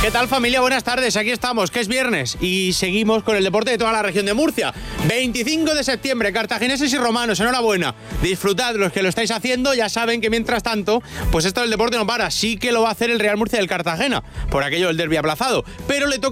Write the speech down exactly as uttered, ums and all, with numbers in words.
¿Qué tal, familia? Buenas tardes, aquí estamos, que es viernes y seguimos con el deporte de toda la región de Murcia. veinticinco de septiembre, cartagineses y romanos, enhorabuena. Disfrutad los que lo estáis haciendo, ya saben que mientras tanto, pues esto del deporte no para. Sí que lo va a hacer el Real Murcia del Cartagena, por aquello del derbi aplazado, pero le toca